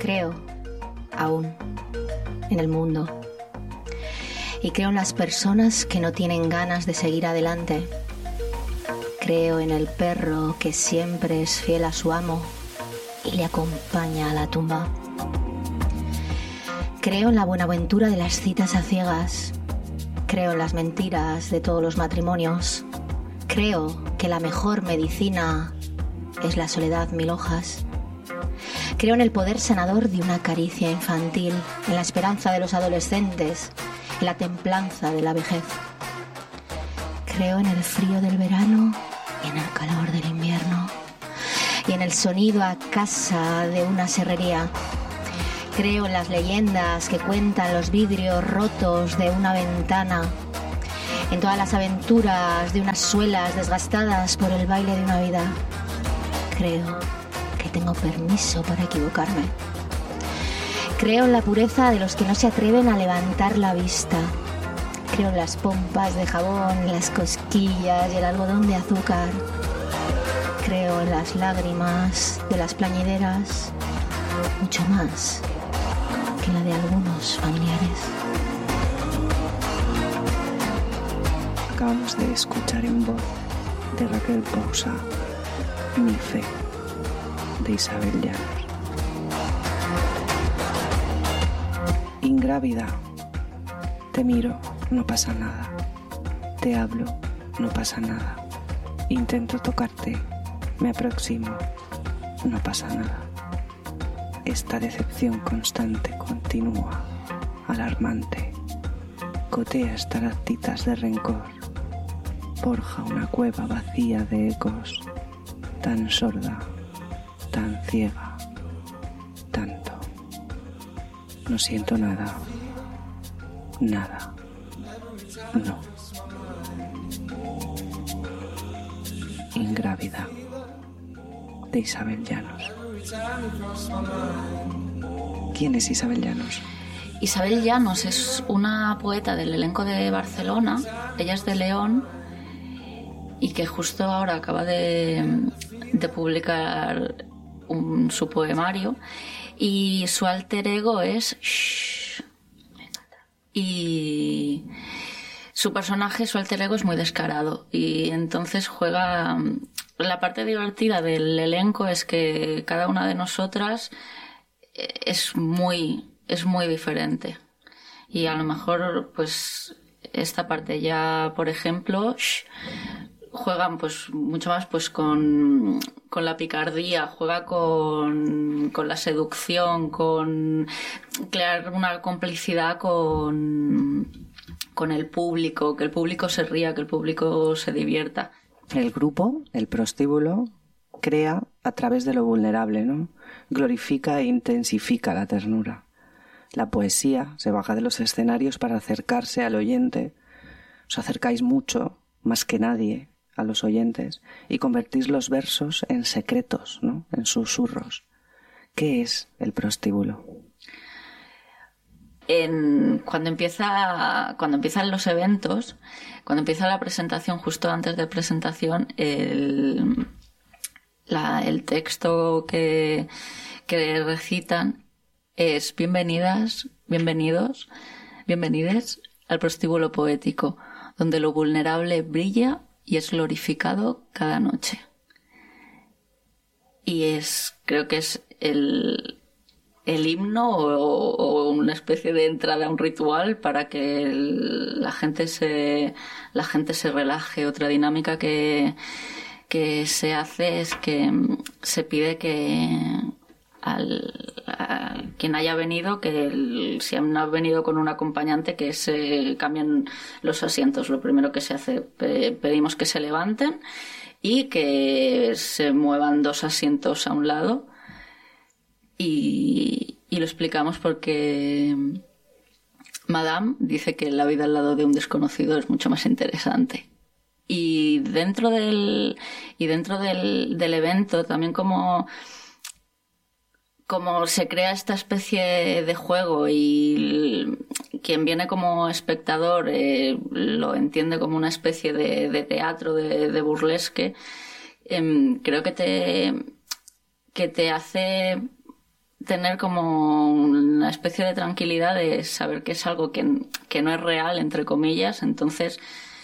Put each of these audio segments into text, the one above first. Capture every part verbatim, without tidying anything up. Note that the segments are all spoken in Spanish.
Creo, aún, en el mundo. Y creo en las personas que no tienen ganas de seguir adelante. Creo en el perro que siempre es fiel a su amo y le acompaña a la tumba. Creo en la buenaventura de las citas a ciegas. Creo en las mentiras de todos los matrimonios. Creo que la mejor medicina es la soledad mil hojas. Creo en el poder sanador de una caricia infantil, en la esperanza de los adolescentes, en la templanza de la vejez. Creo en el frío del verano y en el calor del invierno, y en el sonido a casa de una serrería. Creo en las leyendas que cuentan los vidrios rotos de una ventana, en todas las aventuras de unas suelas desgastadas por el baile de una vida. Creo que tengo permiso para equivocarme. Creo en la pureza de los que no se atreven a levantar la vista. Creo en las pompas de jabón, las cosquillas y el algodón de azúcar. Creo en las lágrimas de las plañideras, mucho más que la de algunos familiares. Acabamos de escuchar en voz de Raquel Pousa Mi fe, de Isabel Llanos. Ingrávida. Te miro, no pasa nada. Te hablo, no pasa nada. Intento tocarte, me aproximo, no pasa nada. Esta decepción constante continúa, alarmante. Cotea estalactitas de rencor. Forja una cueva vacía de ecos, tan sorda, tan ciega, tanto. No siento nada, nada, no. Ingrávida, de Isabel Llanos. ¿Quién es Isabel Llanos? Isabel Llanos es una poeta del elenco de Barcelona. Ella es de León y que justo ahora acaba de, de publicar un, su poemario, y su alter ego es Shh, y su personaje, su alter ego es muy descarado, y entonces juega. La parte divertida del elenco es que cada una de nosotras es muy es muy diferente, y a lo mejor pues esta parte ya, por ejemplo, Shh, juegan pues mucho más pues con, con la picardía, juega con, con la seducción, con crear una complicidad con, con el público, que el público se ría, que el público se divierta. El grupo, el prostíbulo, crea a través de lo vulnerable, ¿no? Glorifica e intensifica la ternura. La poesía se baja de los escenarios para acercarse al oyente. Os acercáis mucho, más que nadie, a los oyentes, y convertís los versos en secretos, ¿no? En susurros. ¿Qué es el prostíbulo? En, cuando empieza cuando empiezan los eventos, cuando empieza la presentación, justo antes de presentación, el, la, el texto que, que recitan es: bienvenidas, bienvenidos, bienvenides al prostíbulo poético, donde lo vulnerable brilla y es glorificado cada noche. Y es, creo que es el, el himno o, o una especie de entrada a un ritual para que el, la gente se, la gente se relaje. Otra dinámica que, que se hace es que se pide que al, a quien haya venido, que el, si han venido con un acompañante, que se cambien los asientos. Lo primero que se hace, pe, pedimos que se levanten y que se muevan dos asientos a un lado, y, y lo explicamos porque Madame dice que la vida al lado de un desconocido es mucho más interesante. Y dentro del, y dentro del, del evento también como como se crea esta especie de juego, y quien viene como espectador eh, lo entiende como una especie de, de teatro, de, de burlesque, eh, creo que te, que te hace tener como una especie de tranquilidad de saber que es algo que, que no es real, entre comillas, entonces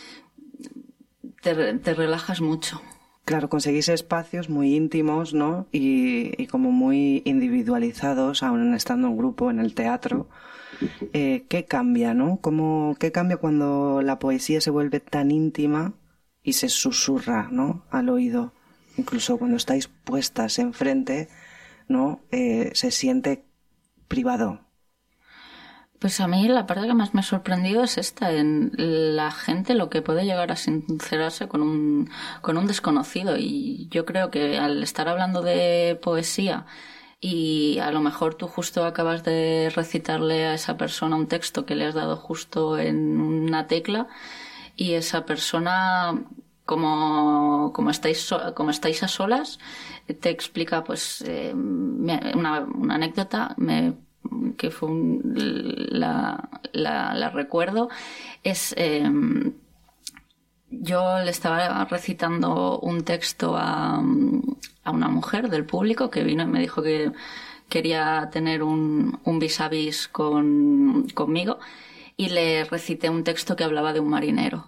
te, te relajas mucho. Claro, conseguís espacios muy íntimos, ¿no? Y, y como muy individualizados, aún estando en grupo, en el teatro. Eh, ¿Qué cambia, no? ¿Cómo, ¿Qué cambia cuando la poesía se vuelve tan íntima y se susurra, ¿no? Al oído? Incluso cuando estáis puestas enfrente, ¿no? Eh, se siente privado. Pues a mí la parte que más me ha sorprendido es esta, en la gente lo que puede llegar a sincerarse con un, con un desconocido. Y yo creo que al estar hablando de poesía y a lo mejor tú justo acabas de recitarle a esa persona un texto que le has dado justo en una tecla y esa persona, como, como estáis, como estáis a solas, te explica pues eh, una, una anécdota me, que fue un, la, la, la recuerdo, es eh, yo le estaba recitando un texto a, a una mujer del público que vino y me dijo que quería tener un, un vis a vis con, conmigo, y le recité un texto que hablaba de un marinero.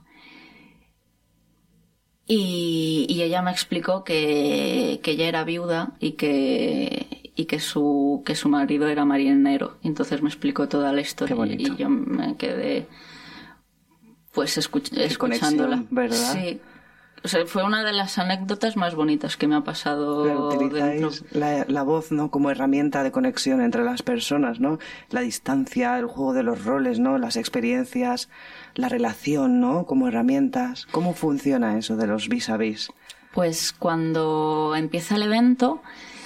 Y, y ella me explicó que, que ella era viuda y que, y que su, que su marido era marinero. Entonces me explicó toda la historia y yo me quedé pues escuch escuchándola. ¿Verdad? Sí. O sea, fue una de las anécdotas más bonitas que me ha pasado. Pero utilizáis la, la voz, ¿no? Como herramienta de conexión entre las personas, ¿no? La distancia, el juego de los roles, ¿no? Las experiencias, la relación, ¿no? Como herramientas. ¿Cómo funciona eso de los vis a vis? Pues cuando empieza el evento,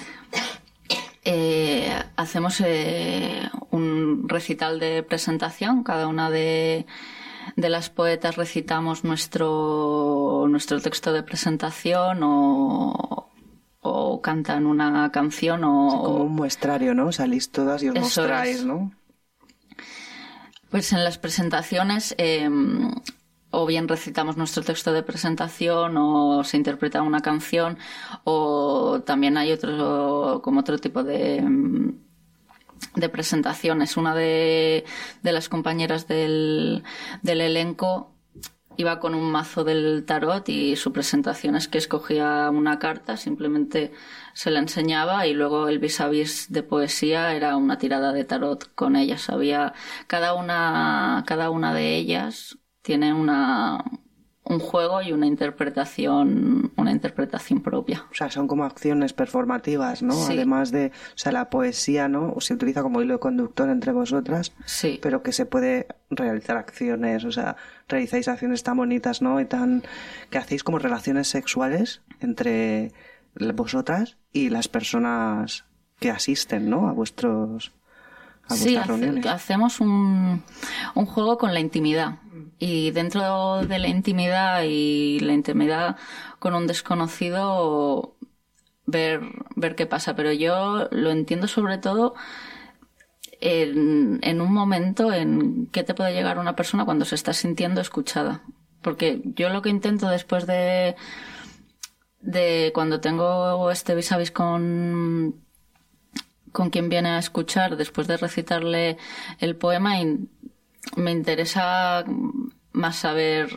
eh, hacemos eh, un recital de presentación. Cada una de de las poetas recitamos nuestro nuestro texto de presentación o, o cantan una canción o... Sí, como un muestrario, ¿no? Salís todas y os mostráis, es. ¿no? Pues en las presentaciones eh, o bien recitamos nuestro texto de presentación o se interpreta una canción, o también hay otro como otro tipo de... de presentaciones. Una de, de las compañeras del, del elenco iba con un mazo del tarot y su presentación es que escogía una carta, simplemente se la enseñaba y luego el vis a vis de poesía era una tirada de tarot con ellas. Había cada una, cada una de ellas tiene una un juego y una interpretación una interpretación propia. O sea, son como acciones performativas, ¿no? Sí. Además de, o sea, la poesía, ¿no? Se utiliza como hilo conductor entre vosotras, sí, pero que se puede realizar acciones, o sea, realizáis acciones tan bonitas, ¿no? Y tan, que hacéis como relaciones sexuales entre vosotras y las personas que asisten, ¿no? A vuestros a sí, vuestras reuniones. Sí, hacemos un, un juego con la intimidad. Y dentro de la intimidad y la intimidad con un desconocido, ver, ver qué pasa. Pero yo lo entiendo sobre todo en, en un momento en que te puede llegar una persona cuando se está sintiendo escuchada. Porque yo lo que intento después de, de cuando tengo este vis a vis con, con quien viene a escuchar, después de recitarle el poema, y me interesa más saber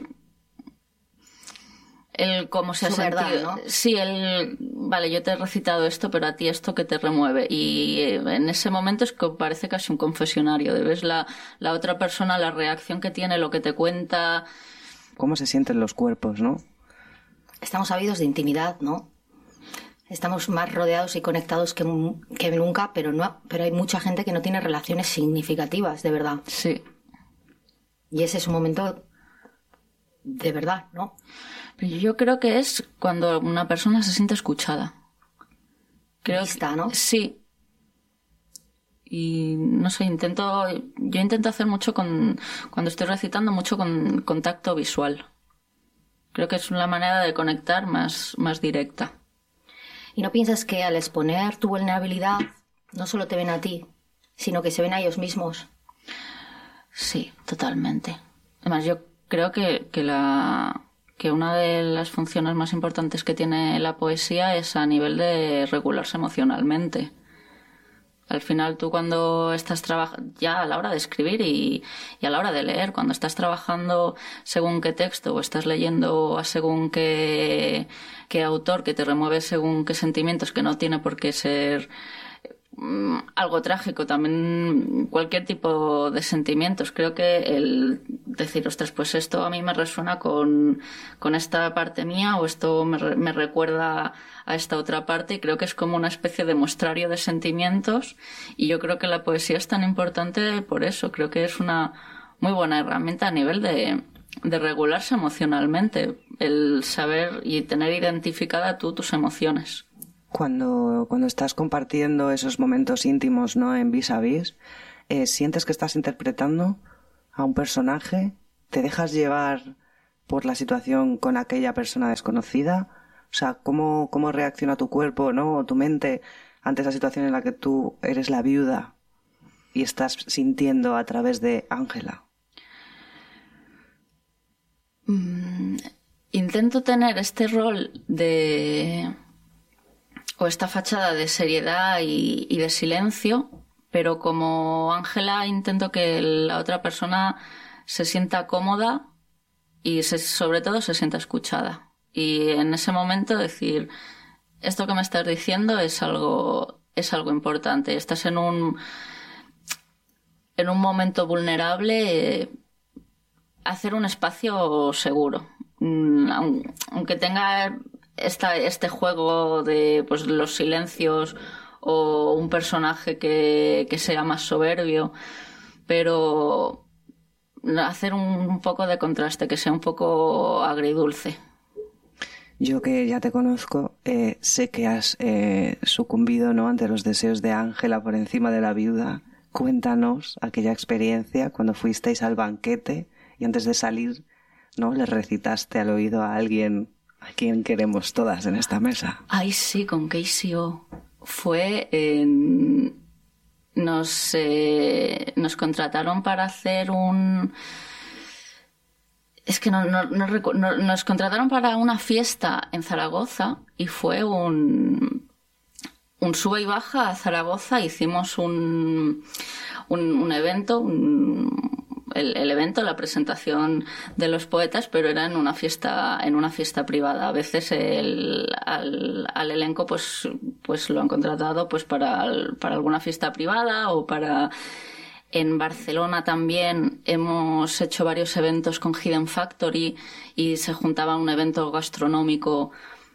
el cómo se ha Su sentido. verdad, ¿no? Sí, el vale, yo te he recitado esto, pero a ti esto que te remueve. Y en ese momento es que parece casi un confesionario. De ves la, la otra persona, la reacción que tiene, lo que te cuenta. Cómo se sienten los cuerpos, ¿no? Estamos ávidos de intimidad, ¿no? Estamos más rodeados y conectados que, que nunca, pero no, pero hay mucha gente que no tiene relaciones significativas, de verdad. Sí. Y ese es un momento de verdad, ¿no? Yo creo que es cuando una persona se siente escuchada. Creo Vista, que, ¿no? Sí. Y no sé, intento, yo intento hacer mucho con, cuando estoy recitando, mucho con contacto visual. Creo que es una manera de conectar más, más directa. ¿Y no piensas que al exponer tu vulnerabilidad no solo te ven a ti, sino que se ven a ellos mismos? Sí, totalmente. Además, yo creo que, que, la, que una de las funciones más importantes que tiene la poesía es a nivel de regularse emocionalmente. Al final tú cuando estás trabajando, ya a la hora de escribir y, y a la hora de leer, cuando estás trabajando según qué texto o estás leyendo a según qué, qué autor que te remueve según qué sentimientos, que no tiene por qué ser algo trágico, también cualquier tipo de sentimientos. Creo que el decir, ostras, pues esto a mí me resuena con, con esta parte mía o esto me, me recuerda a esta otra parte, y creo que es como una especie de muestrario de sentimientos, y yo creo que la poesía es tan importante por eso. Creo que es una muy buena herramienta a nivel de, de regularse emocionalmente, el saber y tener identificada tú tus emociones. Cuando, cuando estás compartiendo esos momentos íntimos, ¿no?, en vis a vis, eh, ¿sientes que estás interpretando a un personaje? ¿Te dejas llevar por la situación con aquella persona desconocida? O sea, ¿cómo, cómo reacciona tu cuerpo, ¿no?, o tu mente ante esa situación en la que tú eres la viuda y estás sintiendo a través de Ángela? Mm, intento tener este rol de... o esta fachada de seriedad y, y de silencio, pero como Ángela intento que la otra persona se sienta cómoda y se, sobre todo se sienta escuchada. Y en ese momento decir, esto que me estás diciendo es algo, es algo importante. Estás en un, en un momento vulnerable, eh, hacer un espacio seguro. Aunque tenga esta, este juego de pues los silencios o un personaje que, que sea más soberbio, pero hacer un, un poco de contraste, que sea un poco agridulce. Yo, que ya te conozco, eh, sé que has eh, sucumbido, ¿no?, ante los deseos de Ángela por encima de la viuda. Cuéntanos aquella experiencia cuando fuisteis al banquete y antes de salir, ¿no?, le recitaste al oído a alguien a quien queremos todas en esta mesa. Ay, sí, con Casey O. Fue en... Nos, eh, nos contrataron para hacer un... Es que no, no, no, no, nos contrataron para una fiesta en Zaragoza y fue un, un sube y baja a Zaragoza. Hicimos un, un, un evento, un, el, el evento, la presentación de los poetas, pero era en una fiesta, en una fiesta privada. A veces el, al, al elenco pues, pues lo han contratado pues para, para alguna fiesta privada o para... En Barcelona también hemos hecho varios eventos con Hidden Factory y se juntaba un evento gastronómico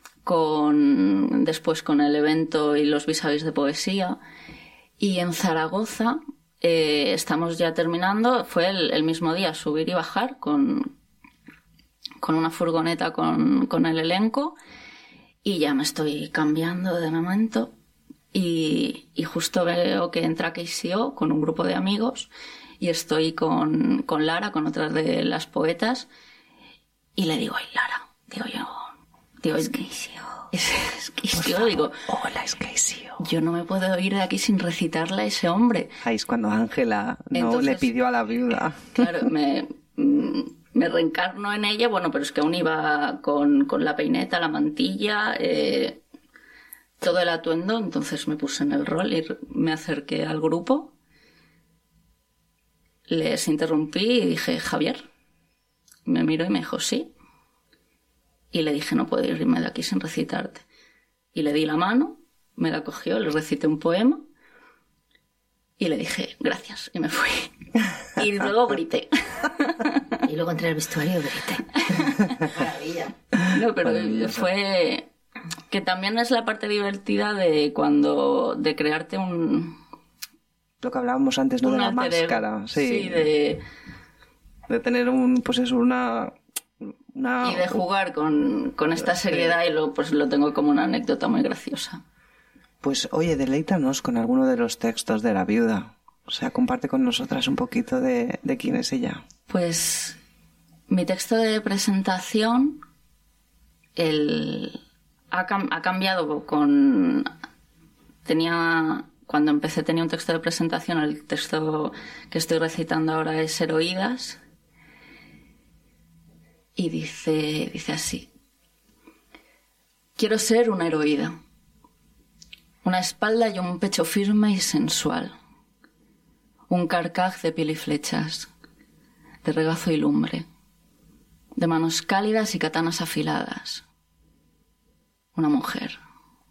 con, después con el evento y los vis-a-vis de poesía. Y en Zaragoza eh, estamos ya terminando, fue el, el mismo día, subir y bajar con, con una furgoneta con, con el elenco, y ya me estoy cambiando de momento. Y, y justo veo que entra Casey O con un grupo de amigos y estoy con, con Lara, con otras de las poetas, y le digo, ay, Lara, digo yo, digo, es Casey O. Es, es Casey O, digo, hola, es Casey O. Yo no me puedo ir de aquí sin recitarle a ese hombre. Ahí es cuando Ángela no Entonces, le pidió a la viuda. Claro, me, me reencarno en ella, bueno, pero es que aún iba con, con la peineta, la mantilla, eh, todo el atuendo. Entonces me puse en el rol y me acerqué al grupo, les interrumpí y dije, Javier. Me miró y me dijo, sí. Y le dije, no puedo irme de aquí sin recitarte. Y le di la mano, me la cogió, le recité un poema y le dije, gracias, y me fui. Y luego grité. Y luego entré al vestuario y grité. Maravilla. No, pero fue... Que también es la parte divertida de cuando de crearte un... Lo que hablábamos antes, ¿no? De la máscara. Sí, sí, de... De tener un... Pues es una... una... Y de jugar con, con esta seriedad, y luego pues lo tengo como una anécdota muy graciosa. Pues oye, deleítanos con alguno de los textos de la viuda. O sea, comparte con nosotras un poquito de, de quién es ella. Pues mi texto de presentación... El... Ha, cam- ha cambiado con... Tenía... Cuando empecé tenía un texto de presentación, el texto que estoy recitando ahora es Heroídas. Y dice, dice así. Quiero ser una heroída. Una espalda y un pecho firme y sensual. Un carcaj de piel y flechas, de regazo y lumbre, de manos cálidas y katanas afiladas. Una mujer.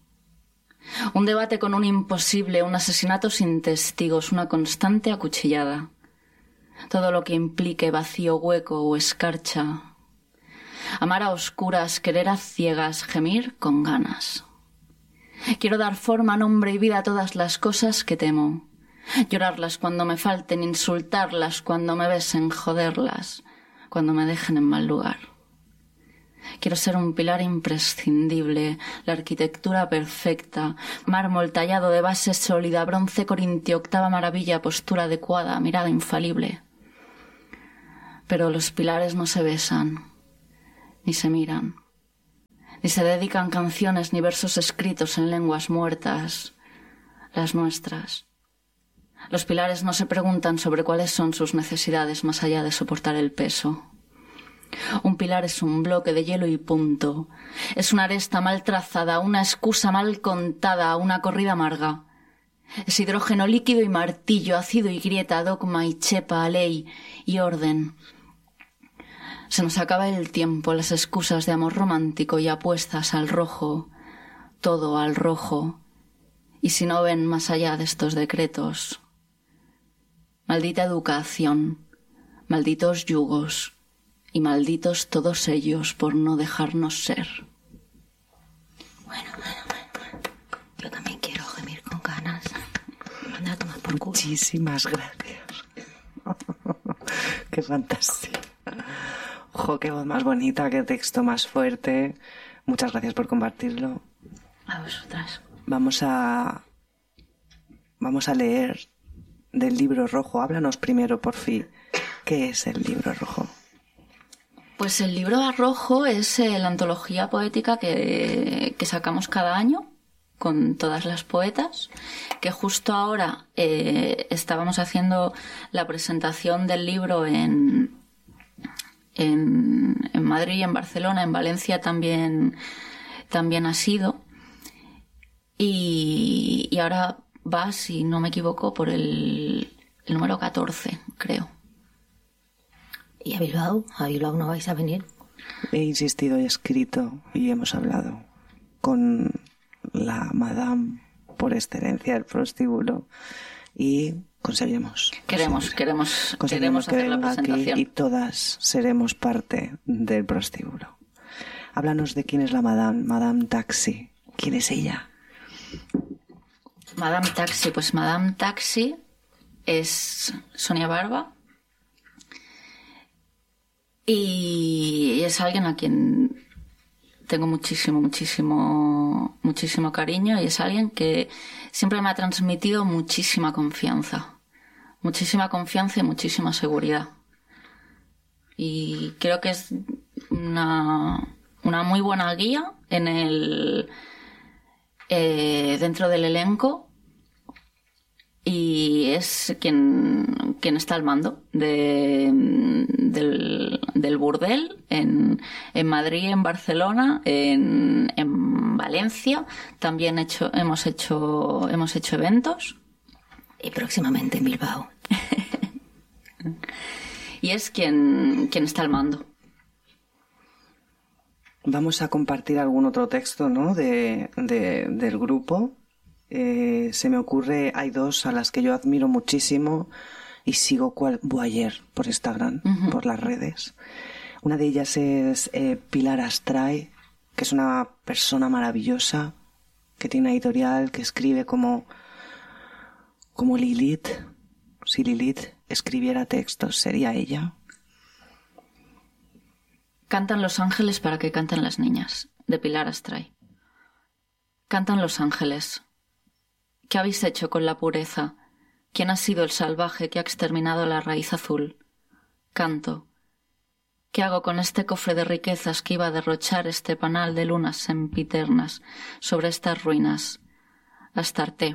Un debate con un imposible, un asesinato sin testigos, una constante acuchillada. Todo lo que implique vacío, hueco o escarcha. Amar a oscuras, querer a ciegas, gemir con ganas. Quiero dar forma, nombre y vida a todas las cosas que temo. Llorarlas cuando me falten, insultarlas cuando me besen, joderlas cuando me dejen en mal lugar. Quiero ser un pilar imprescindible, la arquitectura perfecta, mármol tallado de base sólida, bronce corintio, octava maravilla, postura adecuada, mirada infalible. Pero los pilares no se besan, ni se miran, ni se dedican canciones ni versos escritos en lenguas muertas, las nuestras. Los pilares no se preguntan sobre cuáles son sus necesidades más allá de soportar el peso. Un pilar es un bloque de hielo y punto. Es una aresta mal trazada, una excusa mal contada, una corrida amarga. Es hidrógeno líquido y martillo, ácido y grieta, dogma y chepa, ley y orden. Se nos acaba el tiempo, las excusas de amor romántico y apuestas al rojo, todo al rojo. Y si no ven más allá de estos decretos, maldita educación, malditos yugos y malditos todos ellos por no dejarnos ser. Bueno, bueno, bueno. Yo también quiero gemir con ganas. Anda a tomar por culo. Muchísimas gracias. Qué fantasía. Ojo, qué voz más bonita, qué texto más fuerte. Muchas gracias por compartirlo. A vosotras. Vamos a... Vamos a leer del libro rojo. Háblanos primero, por fin. ¿Qué es el libro rojo? Pues el libro rojo es eh, la antología poética que, que sacamos cada año con todas las poetas, que justo ahora eh, estábamos haciendo la presentación del libro en, en, en Madrid y en Barcelona, en Valencia también, también ha sido. Y, y ahora va, si no me equivoco, por el, el número catorce, creo. ¿Y a Bilbao? ¿A Bilbao no vais a venir? He insistido y escrito y hemos hablado con la madame por excelencia del prostíbulo y conseguimos. Queremos, queremos, conseguimos queremos que hacer la venga presentación. aquí y todas seremos parte del prostíbulo. Háblanos de quién es la madame, Madame Taxi. ¿Quién es ella? Madame Taxi, pues Madame Taxi es Sonia Barba y es alguien a quien tengo muchísimo, muchísimo, muchísimo cariño y es alguien que siempre me ha transmitido muchísima confianza, muchísima confianza y muchísima seguridad. Y creo que es una, una muy buena guía en el eh, dentro del elenco. Y es quien, quien está al mando de, del, del burdel en, en Madrid, en Barcelona, en, en Valencia. También hecho, hemos hecho, hemos hecho eventos. Y próximamente en Bilbao. Y es quien, quien está al mando. Vamos a compartir algún otro texto, ¿no? de, de, del grupo. Eh, se me ocurre, hay dos a las que yo admiro muchísimo y sigo cual Boyer por Instagram, uh-huh. por las redes. Una de ellas es eh, Pilar Astray, que es una persona maravillosa, que tiene una editorial, que escribe como, como Lilith. Si Lilith escribiera textos, ¿sería ella? Cantan los ángeles para que canten las niñas, de Pilar Astray. Cantan los ángeles. ¿Qué habéis hecho con la pureza? ¿Quién ha sido el salvaje que ha exterminado la raíz azul? Canto. ¿Qué hago con este cofre de riquezas que iba a derrochar este panal de lunas sempiternas sobre estas ruinas? Astarte.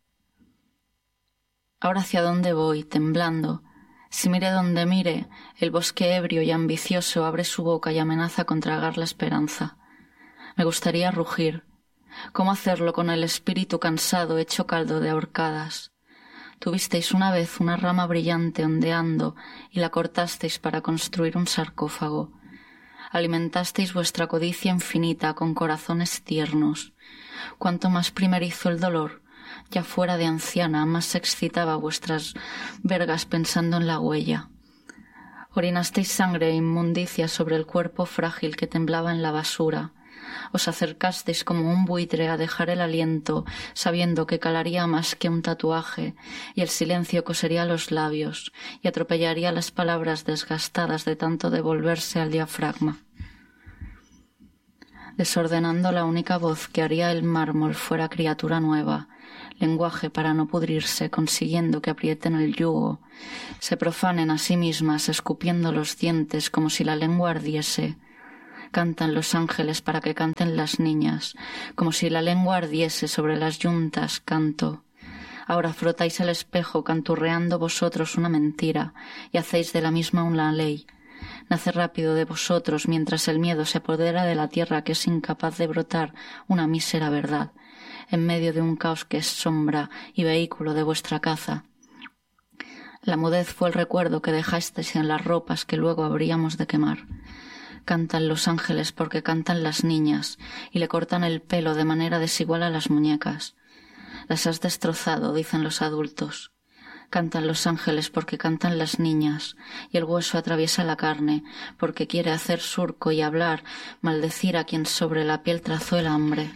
Ahora hacia dónde voy, temblando. Si mire donde mire, el bosque ebrio y ambicioso abre su boca y amenaza con tragar la esperanza. Me gustaría rugir. ¿Cómo hacerlo con el espíritu cansado hecho caldo de ahorcadas? Tuvisteis una vez una rama brillante ondeando y la cortasteis para construir un sarcófago. Alimentasteis vuestra codicia infinita con corazones tiernos. Cuanto más primerizo el dolor, ya fuera de anciana, más se excitaba vuestras vergas pensando en la huella. Orinasteis sangre e inmundicia sobre el cuerpo frágil que temblaba en la basura. Os acercasteis como un buitre a dejar el aliento, sabiendo que calaría más que un tatuaje, y el silencio cosería los labios, y atropellaría las palabras desgastadas de tanto devolverse al diafragma. Desordenando la única voz que haría el mármol fuera criatura nueva, lenguaje para no pudrirse, consiguiendo que aprieten el yugo, se profanen a sí mismas, escupiendo los dientes como si la lengua ardiese. Cantan los ángeles para que canten las niñas, como si la lengua ardiese sobre las yuntas, canto. Ahora frotáis el espejo canturreando vosotros una mentira, y hacéis de la misma una ley. Nace rápido de vosotros mientras el miedo se apodera de la tierra que es incapaz de brotar una mísera verdad, en medio de un caos que es sombra y vehículo de vuestra caza. La mudez fue el recuerdo que dejasteis en las ropas que luego habríamos de quemar. Cantan los ángeles porque cantan las niñas y le cortan el pelo de manera desigual a las muñecas. Las has destrozado, dicen los adultos. Cantan los ángeles porque cantan las niñas y el hueso atraviesa la carne porque quiere hacer surco y hablar, maldecir a quien sobre la piel trazó el hambre.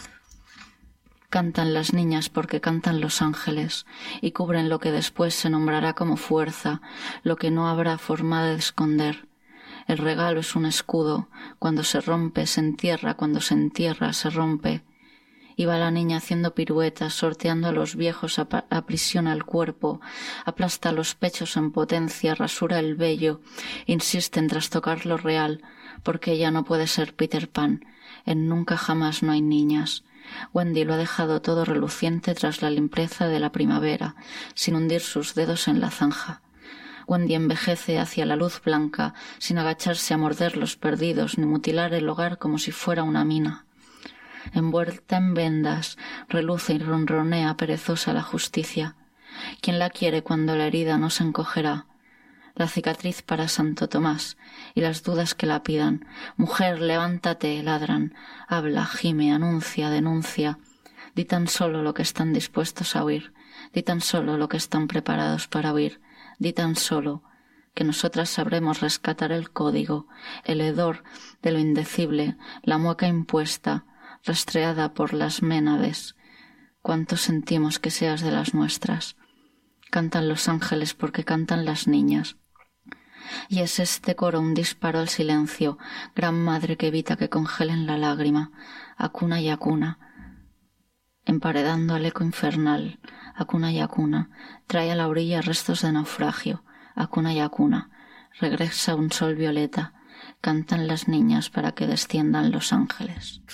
Cantan las niñas porque cantan los ángeles y cubren lo que después se nombrará como fuerza, lo que no habrá forma de esconder. El regalo es un escudo, cuando se rompe se entierra, cuando se entierra se rompe. Iba la niña haciendo piruetas, sorteando a los viejos, aprisiona el cuerpo, aplasta los pechos en potencia, rasura el vello, insiste en trastocar lo real, porque ella no puede ser Peter Pan, en nunca jamás no hay niñas. Wendy lo ha dejado todo reluciente tras la limpieza de la primavera, sin hundir sus dedos en la zanja. Wendy envejece hacia la luz blanca, sin agacharse a morder los perdidos ni mutilar el hogar como si fuera una mina. Envuelta en vendas, reluce y ronronea perezosa la justicia. ¿Quién la quiere cuando la herida no se encogerá? La cicatriz para Santo Tomás y las dudas que la pidan. Mujer, levántate, ladran. Habla, gime, anuncia, denuncia. Di tan solo lo que están dispuestos a oír. Di tan solo lo que están preparados para oír. Di tan solo que nosotras sabremos rescatar el código, el hedor de lo indecible, la mueca impuesta, rastreada por las ménades. Cuánto sentimos que seas de las nuestras. Cantan los ángeles porque cantan las niñas. Y es este coro un disparo al silencio, gran madre que evita que congelen la lágrima, acuna y acuna, emparedando al eco infernal, acuna y acuna, trae a la orilla restos de naufragio, acuna y acuna, regresa un sol violeta, cantan las niñas para que desciendan los ángeles.